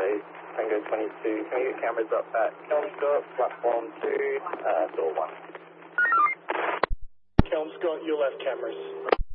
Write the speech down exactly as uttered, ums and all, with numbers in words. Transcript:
please. Tango twenty-two. Can you get cameras up at Kelmscott, platform two, uh, door one? Kelmscott, you'll have cameras.